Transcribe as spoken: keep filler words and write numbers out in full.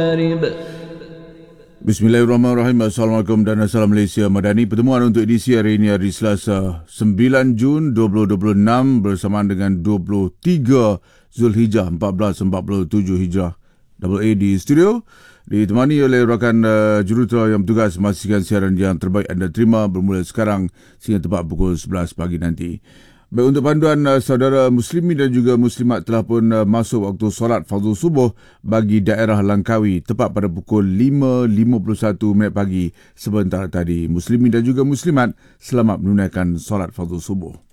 Bismillahirrahmanirrahim. Assalamualaikum dan Assalam Malaysia Madani. Pertemuan untuk edisi hari ini hari Selasa sembilan Jun dua ribu dua puluh enam bersamaan dengan dua puluh tiga Zulhijjah empat belas empat puluh tujuh Hijrah. Double A di studio ditemani oleh rakan uh, jurutera yang bertugas memastikan siaran yang terbaik anda terima bermula sekarang sehingga tepat pukul sebelas pagi nanti. Baik, untuk panduan uh, saudara muslimin dan juga muslimat telah pun uh, masuk waktu solat fardu subuh bagi daerah Langkawi tepat pada pukul lima lima puluh satu minit pagi sebentar tadi. Muslimin dan juga muslimat selamat menunaikan solat fardu subuh.